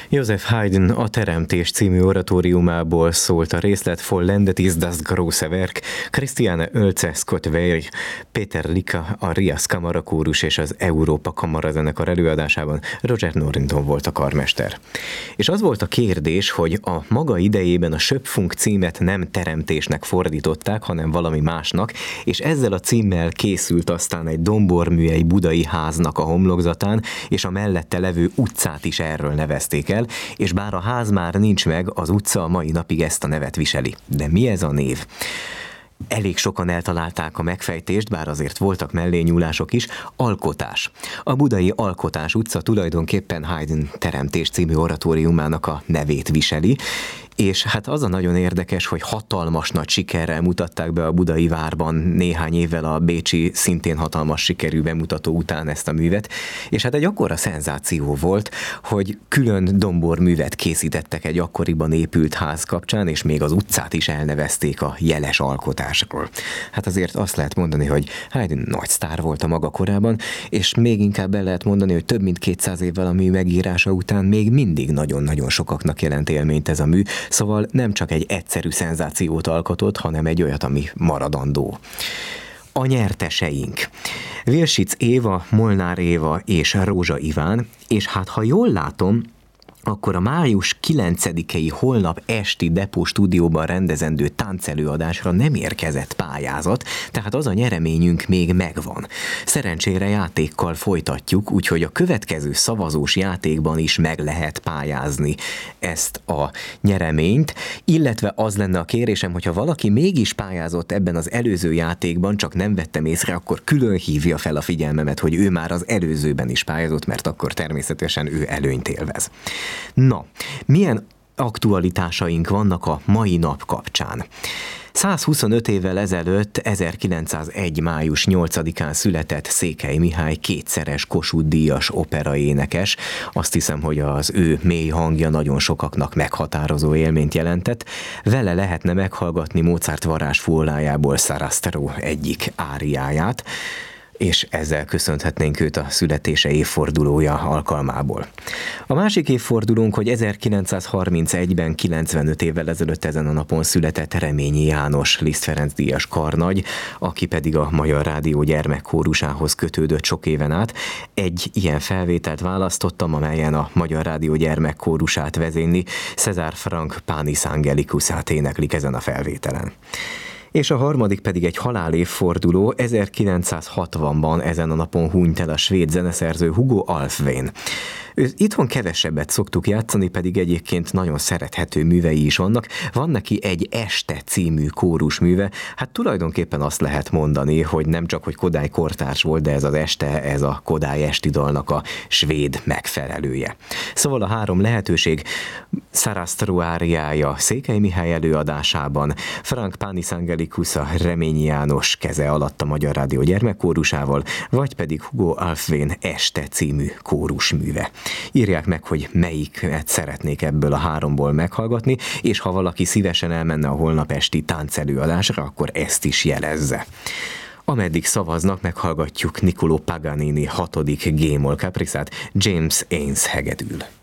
Joseph Haydn a Teremtés című oratóriumából szólt a részlet Vollendet ist das große Werk, Christiane Oelze, Scott Weir, Péter Lika, a Rias Kamarakórus és az Európa Kamarazenekar előadásában. Roger Norrington volt a karmester. És az volt a kérdés, hogy a maga idejében a Schöpfung címet nem teremtésnek fordították, hanem valami másnak, és ezzel a címmel készült aztán egy dombormű egy budai háznak a homlokzatán, és a mellette levő utcát is erről nevezték el, és bár a ház már nincs meg, az utca a mai napig ezt a nevet viseli. De mi ez a név? Elég sokan eltalálták a megfejtést, bár azért voltak mellényúlások is. Alkotás. A budai Alkotás utca tulajdonképpen Haydn Teremtés című oratóriumának a nevét viseli, és hát az a nagyon érdekes, hogy hatalmas nagy sikerrel mutatták be a budai várban néhány évvel a bécsi szintén hatalmas sikerű bemutató után ezt a művet, és hát egy akkora szenzáció volt, hogy külön domborművet készítettek egy akkoriban épült ház kapcsán, és még az utcát is elnevezték a jeles alkotásról. Hát azért azt lehet mondani, hogy Haydn nagy sztár volt a maga korában, és még inkább el lehet mondani, hogy több mint 200 évvel a mű megírása után még mindig nagyon-nagyon sokaknak jelent élményt ez a mű. Szóval nem csak egy egyszerű szenzációt alkotott, hanem egy olyat, ami maradandó. A nyerteseink. Vilsic Éva, Molnár Éva és Rózsa Iván, és hát ha jól látom, akkor a május 9-i holnap esti Depó stúdióban rendezendő táncelőadásra nem érkezett pályázat, tehát az a nyereményünk még megvan. Szerencsére játékkal folytatjuk, úgyhogy a következő szavazós játékban is meg lehet pályázni ezt a nyereményt, illetve az lenne a kérésem, hogyha valaki mégis pályázott ebben az előző játékban, csak nem vettem észre, akkor külön hívja fel a figyelmemet, hogy ő már az előzőben is pályázott, mert akkor természetesen ő előnyt élvez. Na, milyen aktualitásaink vannak a mai nap kapcsán? 125 évvel ezelőtt, 1901. május 8-án született Székely Mihály kétszeres Kossuth-díjas operaénekes. Azt hiszem, hogy az ő mély hangja nagyon sokaknak meghatározó élményt jelentett. Vele lehetne meghallgatni Mozart varázsfúolájából Sarastro egyik áriáját, és ezzel köszönhetnénk őt a születése évfordulója alkalmából. A másik évfordulónk, hogy 1931-ben 95 évvel ezelőtt ezen a napon született Reményi János Liszt Ferenc díjas karnagy, aki pedig a Magyar Rádió gyermekkórusához kötődött sok éven át. Egy ilyen felvételt választottam, amelyen a Magyar Rádió gyermekkórusát vezényli César Franck Panis Angelicusát éneklik ezen a felvételen. És a harmadik pedig egy halálévforduló, 1960-ban ezen a napon hunyt el a svéd zeneszerző Hugo Alfvén. Itthon kevesebbet szoktuk játszani, pedig egyébként nagyon szerethető művei is vannak. Van neki egy Este című kórusműve, hát tulajdonképpen azt lehet mondani, hogy nem csak, hogy Kodály kortárs volt, de ez az Este, ez a Kodály esti dalnak a svéd megfelelője. Szóval a három lehetőség: Sarastro áriája Székely Mihály előadásában, Franck Panis Angelicus a Reményi János keze alatt a Magyar Rádió gyermekkórusával, vagy pedig Hugo Alfvén Este című kórusműve. Írják meg, hogy melyiket szeretnék ebből a háromból meghallgatni, és ha valaki szívesen elmenne a holnap esti táncelőadásra, akkor ezt is jelezze. Ameddig szavaznak, meghallgatjuk Niccolò Paganini 6. G-moll capriszát James Ains hegedűl.